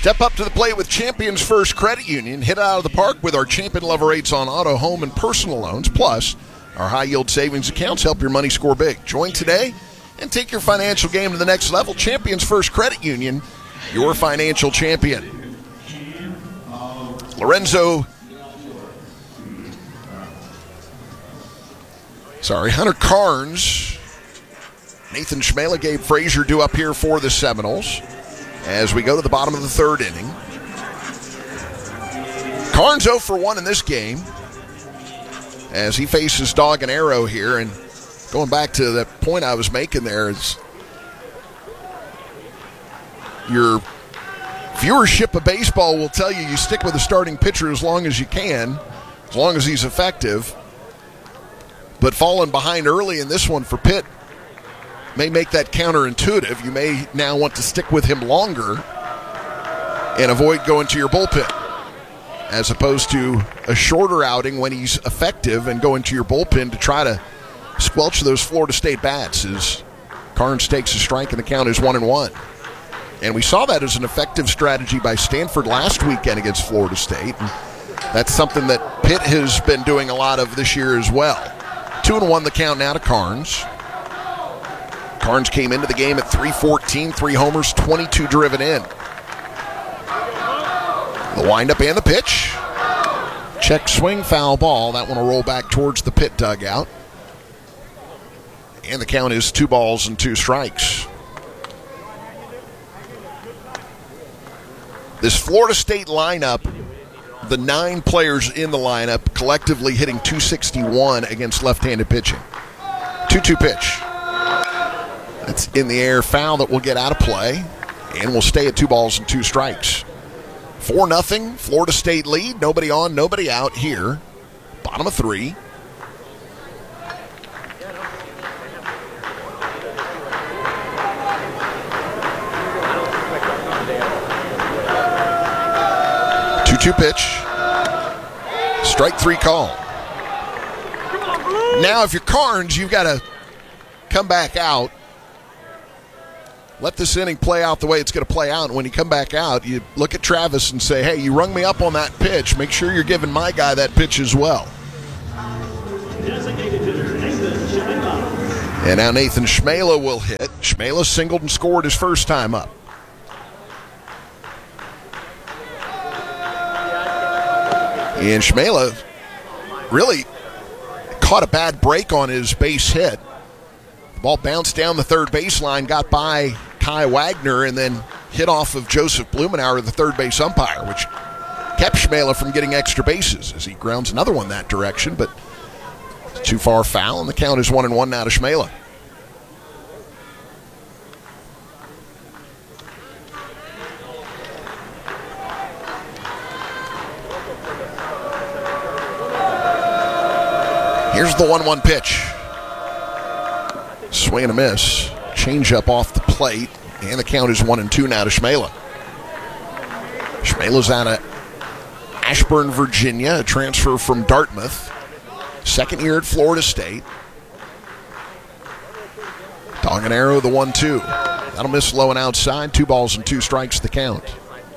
Step up to the plate with Champions First Credit Union. Hit out of the park with our Champion Level rates on auto, home, and personal loans. Plus, our high-yield savings accounts help your money score big. Join today and take your financial game to the next level. Champions First Credit Union, your financial champion. Hunter Carnes, Nathan Schmela, Gabe Frazier due up here for the Seminoles as we go to the bottom of the third inning. Carnes 0 for 1 in this game as he faces Dog and Arrow here. And going back to the point I was making there, is your viewership of baseball will tell you stick with the starting pitcher as long as you can, as long as he's effective. But falling behind early in this one for Pitt may make that counterintuitive. You may now want to stick with him longer and avoid going to your bullpen, as opposed to a shorter outing when he's effective and going to your bullpen to try to squelch those Florida State bats as Carnes takes a strike and the count is 1-1. And we saw that as an effective strategy by Stanford last weekend against Florida State. And that's something that Pitt has been doing a lot of this year as well. 2-1 the count now to Carnes. Carnes came into the game at .314, 3 homers, 22 driven in. The windup and the pitch. Check swing, foul ball. That one will roll back towards the Pitt dugout. And the count is 2 balls and 2 strikes. This Florida State lineup, the 9 players in the lineup collectively hitting .261 against left-handed pitching. 2-2 pitch. That's in the air, foul that will get out of play, and will stay at 2 balls and 2 strikes. 4-0, Florida State lead. Nobody on, nobody out here. Bottom of 3. Pitch. Strike 3 call. Now, if you're Carnes, you've got to come back out. Let this inning play out the way it's going to play out. And when you come back out, you look at Travis and say, hey, you rung me up on that pitch. Make sure you're giving my guy that pitch as well. And now Nathan Schmela will hit. Schmela singled and scored his first time up. And Schmela really caught a bad break on his base hit. The ball bounced down the third baseline, got by Kai Wagner, and then hit off of Joseph Blumenauer, the third base umpire, which kept Schmela from getting extra bases as he grounds another one that direction, but too far foul, and the count is 1-1 now to Schmela. Here's the 1-1 pitch. Swing and a miss. Change up off the plate. And the count is 1-2 now to Schmela. Schmela's out of Ashburn, Virginia, a transfer from Dartmouth. Second year at Florida State. Dog and Arrow, the 1-2. That'll miss low and outside. 2 balls and 2 strikes the count.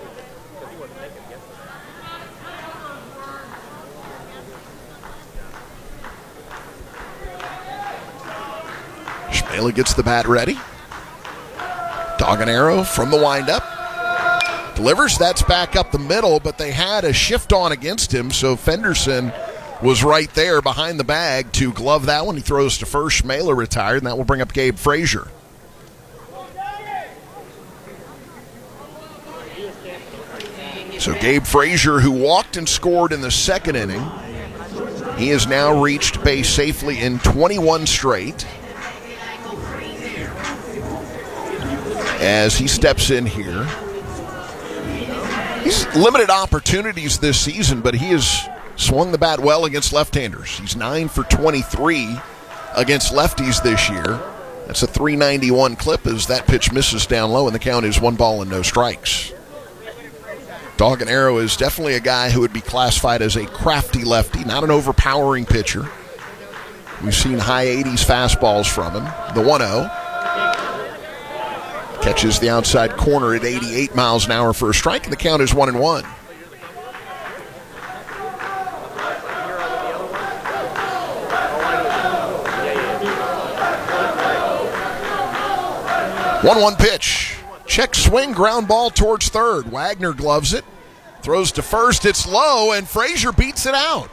Schmela gets the bat ready. Dog and Arrow from the windup. Delivers, that's back up the middle, but they had a shift on against him, so Fenderson was right there behind the bag to glove that one. He throws to first. Schmela retired, and that will bring up Gabe Frazier. So Gabe Frazier, who walked and scored in the second inning, he has now reached base safely in 21 straight. As he steps in here. He's limited opportunities this season, but he has swung the bat well against left-handers. He's 9 for 23 against lefties this year. That's a .391 clip as that pitch misses down low, and the count is 1 ball and no strikes. Dog and Arrow is definitely a guy who would be classified as a crafty lefty, not an overpowering pitcher. We've seen high 80s fastballs from him. The 1-0. Catches the outside corner at 88 miles an hour for a strike, and the count is 1-1. One pitch. Check swing, ground ball towards third. Wagner gloves it. Throws to first. It's low, and Frazier beats it out.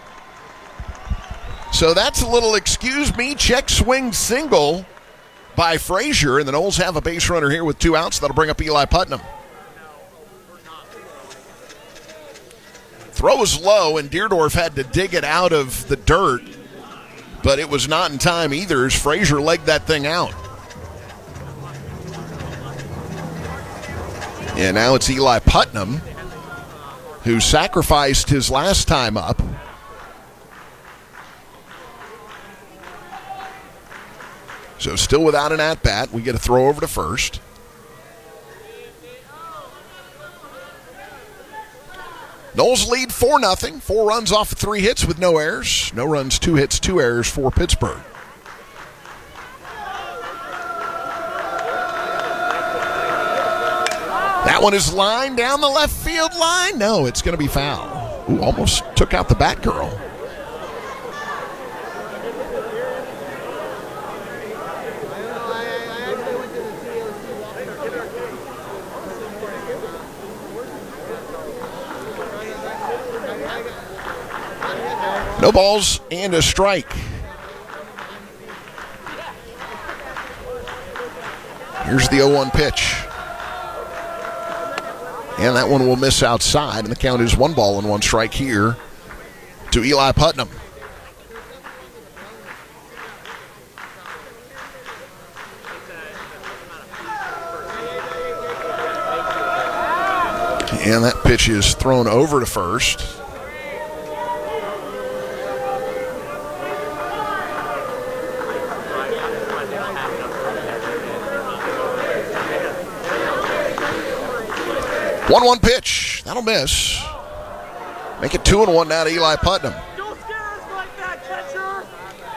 So that's a little excuse me check swing single by Frazier, and the Noles have a base runner here with 2 outs. That'll bring up Eli Putnam. Throw was low, and Deerdorf had to dig it out of the dirt, but it was not in time either as Frazier legged that thing out. And now it's Eli Putnam, who sacrificed his last time up. So still without an at-bat, we get a throw over to first. Noles lead 4-0. 4 runs off of 3 hits with no errors. No runs, 2 hits, 2 errors for Pittsburgh. That one is lined down the left field line. No, it's going to be foul. Ooh, almost took out the Batgirl. No balls and a strike. Here's the 0-1 pitch. And that one will miss outside, and the count is 1-1 strike here to Eli Putnam. And that pitch is thrown over to first. One pitch. That'll miss. Make it 2-1 now to Eli Putnam. Don't scare us like that, catcher.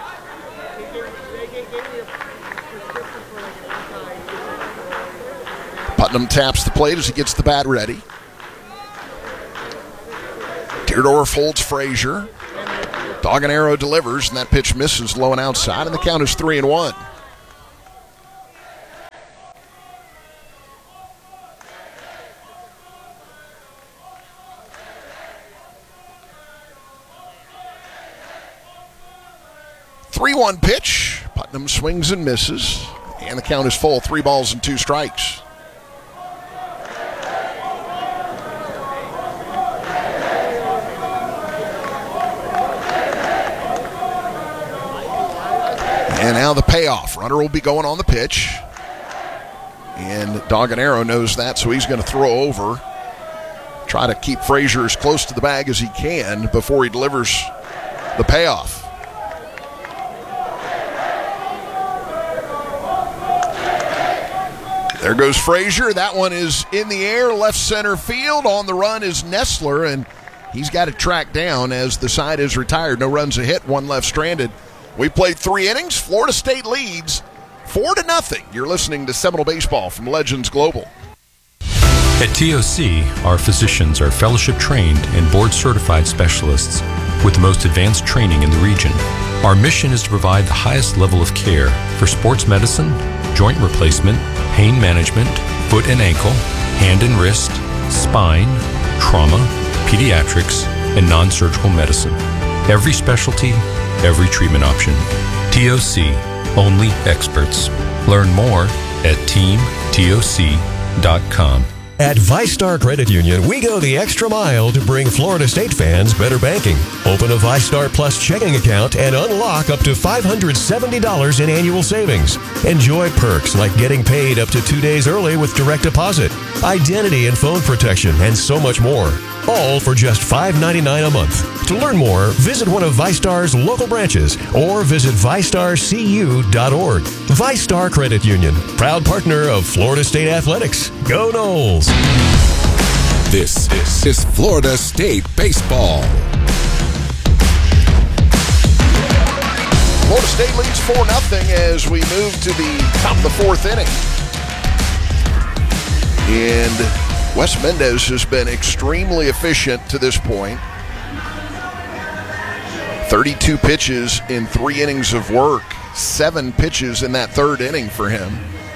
Putnam taps the plate as he gets the bat ready. Deerdorf holds Frazier. Dog and Arrow delivers, and that pitch misses low and outside, and the count is 3-1. One pitch. Putnam swings and misses. And the count is full. 3 balls and 2 strikes. And now the payoff. Runner will be going on the pitch. And Dog and Arrow knows that, so he's going to throw over. Try to keep Frazier as close to the bag as he can before he delivers the payoff. There goes Frazier. That one is in the air, left center field. On the run is Nestler, and he's got it tracked down as the side is retired. No runs a hit, 1 left stranded. We played 3 innings. Florida State leads 4-0. You're listening to Seminole Baseball from Legends Global. At TOC, our physicians are fellowship trained and board certified specialists with the most advanced training in the region. Our mission is to provide the highest level of care for sports medicine, joint replacement, pain management, foot and ankle, hand and wrist, spine, trauma, pediatrics, and non-surgical medicine. Every specialty, every treatment option. TOC, only experts. Learn more at teamtoc.com. At VyStar Credit Union, we go the extra mile to bring Florida State fans better banking. Open a VyStar Plus checking account and unlock up to $570 in annual savings. Enjoy perks like getting paid up to 2 days early with direct deposit, identity and phone protection, and so much more. All for just $5.99 a month. To learn more, visit one of VyStar's local branches or visit VyStarCU.org. VyStar Credit Union, proud partner of Florida State Athletics. Go Noles! This is Florida State Baseball. Florida State leads 4-0 as we move to the top of the 4th inning. And Wes Mendez has been extremely efficient to this point. 32 pitches in 3 innings of work, 7 pitches in that 3rd inning for him.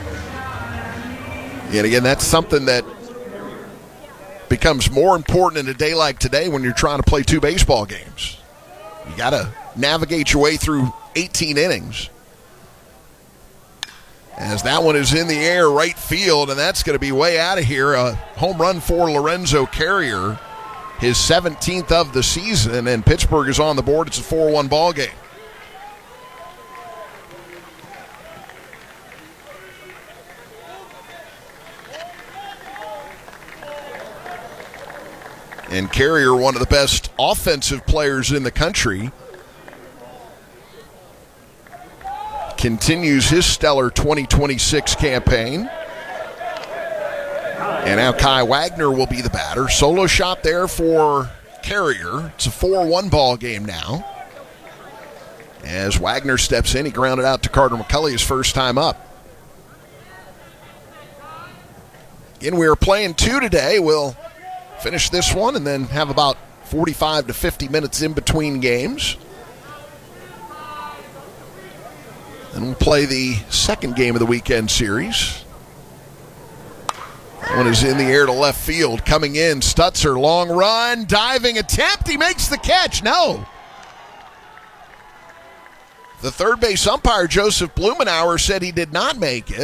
And again, that's something that becomes more important in a day like today when you're trying to play 2 baseball games. You got to navigate your way through 18 innings. As that one is in the air, right field, and that's going to be way out of here. A home run for Lorenzo Carrier, his 17th of the season, and Pittsburgh is on the board. It's a 4-1 ball game. And Carrier, one of the best offensive players in the country, continues his stellar 2026 campaign. And now Kai Wagner will be the batter. Solo shot there for Carrier. It's a 4-1 ball game now. As Wagner steps in, he grounded out to Carter McCulley his first time up. Again, we are playing 2 today. We'll finish this one and then have about 45 to 50 minutes in between games. And we'll play the second game of the weekend series. That one is in the air to left field. Coming in, Stutzer, long run, diving attempt. He makes the catch. No. The third base umpire, Joseph Blumenauer, said he did not make it.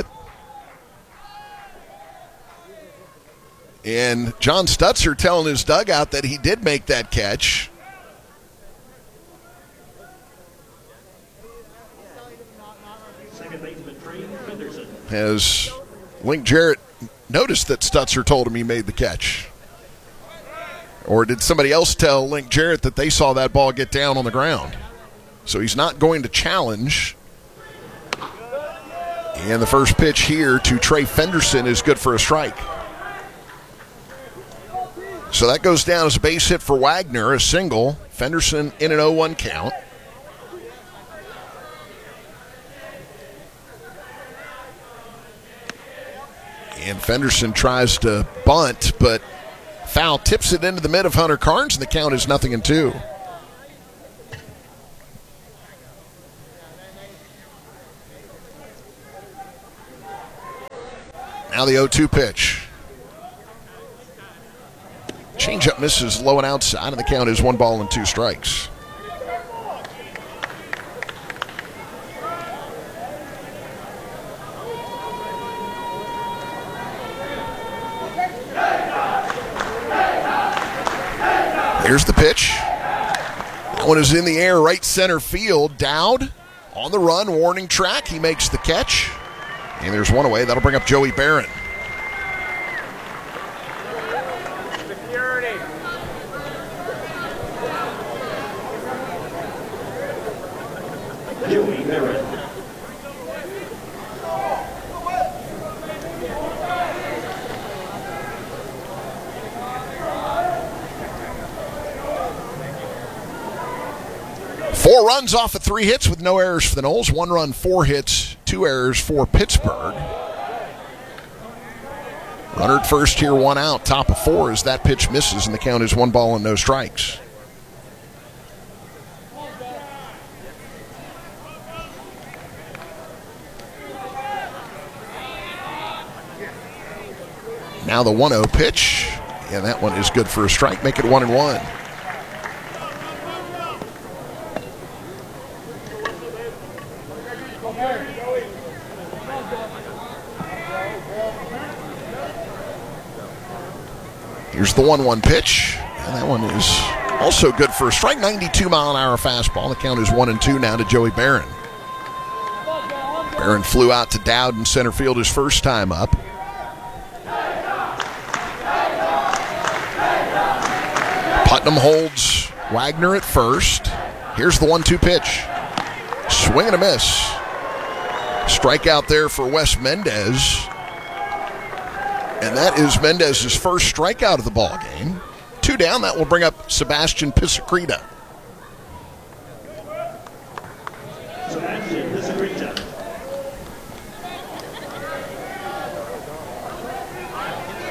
And John Stutzer telling his dugout that he did make that catch. Has Link Jarrett noticed that Stutzer told him he made the catch? Or did somebody else tell Link Jarrett that they saw that ball get down on the ground? So he's not going to challenge. And the first pitch here to Trey Fenderson is good for a strike. So that goes down as a base hit for Wagner, a single. Fenderson in an 0-1 count. And Fenderson tries to bunt, but foul tips it into the mid of Hunter Carnes, and the count is 0-2. Now the 0-2 pitch. Changeup misses low and outside, and the count is 1-2 strikes. Here's the pitch. That one is in the air, right center field. Dowd on the run, warning track. He makes the catch. And there's one away. That'll bring up Joey Barron. Joey Barron. Four runs off of 3 hits with no errors for the Noles. 1 run, 4 hits, 2 errors for Pittsburgh. Runner at first here, 1 out. Top of 4 as that pitch misses, and the count is 1-0 strikes. Now the 1-0 pitch, and that one is good for a strike. Make it 1-1. Here's the 1-1 pitch, and that one is also good for a strike. 92-mile-an-hour fastball. The count is 1-2 now to Joey Barron. Barron flew out to Dowd in center field his first time up. Putnam holds Wagner at first. Here's the 1-2 pitch. Swing and a miss. Strikeout there for Wes Mendez. And that is Mendez's first strikeout of the ball game. 2 down, that will bring up Sebastian Pisacreta. Sebastian Pisacreta.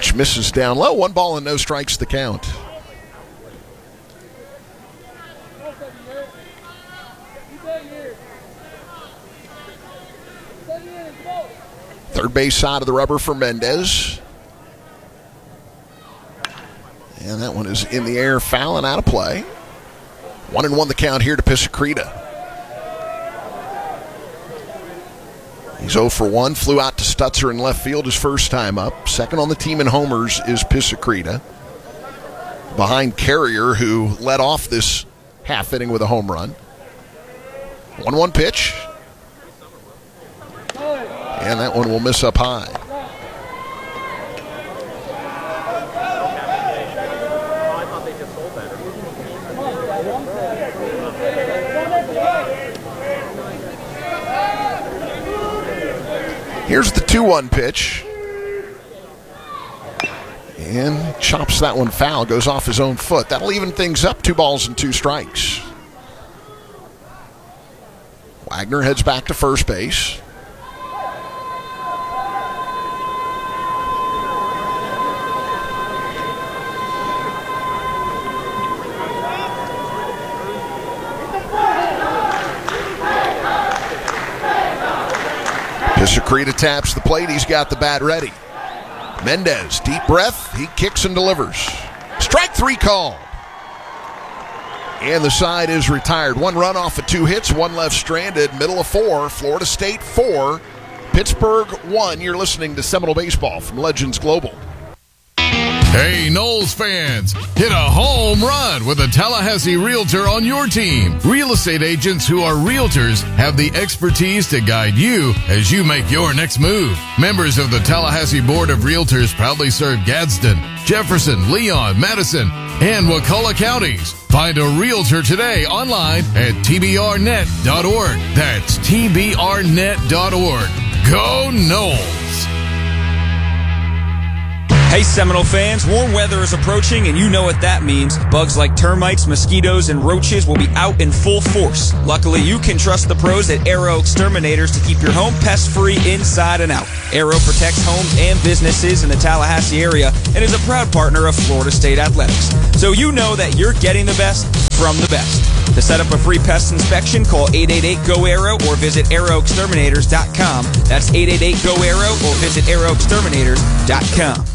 Pitch misses down low. 1 ball and no strikes the count. Third base side of the rubber for Mendez. And that one is in the air, foul and out of play. 1-1 the count here to Pisacreta. He's 0 for 1, flew out to Stutzer in left field his first time up. Second on the team in homers is Pisacreta. Behind Carrier, who led off this half inning with a home run. 1-1 pitch. And that one will miss up high. Here's the 2-1 pitch. And chops that one foul, goes off his own foot. That'll even things up, 2 balls and 2 strikes. Wagner heads back to first base. Pisacreta taps the plate. He's got the bat ready. Mendez, deep breath. He kicks and delivers. Strike 3 called. And the side is retired. 1 run off of 2 hits, 1 left stranded. Middle of 4. Florida State 4. Pittsburgh 1. You're listening to Seminole Baseball from Legends Global. Hey, Noles fans, hit a home run with a Tallahassee Realtor on your team. Real estate agents who are realtors have the expertise to guide you as you make your next move. Members of the Tallahassee Board of Realtors proudly serve Gadsden, Jefferson, Leon, Madison, and Wakulla counties. Find a realtor today online at tbrnet.org. That's tbrnet.org. Go Noles! Hey Seminole fans, warm weather is approaching and you know what that means. Bugs like termites, mosquitoes, and roaches will be out in full force. Luckily, you can trust the pros at Arrow Exterminators to keep your home pest-free inside and out. Arrow protects homes and businesses in the Tallahassee area and is a proud partner of Florida State Athletics. So you know that you're getting the best from the best. To set up a free pest inspection, call 888-GO-ARROW or visit arrowexterminators.com. That's 888-GO-ARROW or visit arrowexterminators.com.